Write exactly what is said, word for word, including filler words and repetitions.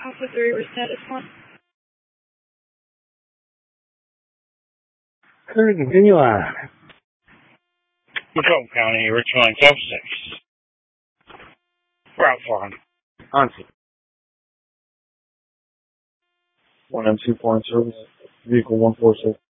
Alpha three, we're status one. Clear, continue on. Macomb County, Richland Club six. Route four hundred. On scene. one M two foreign service, vehicle one four six.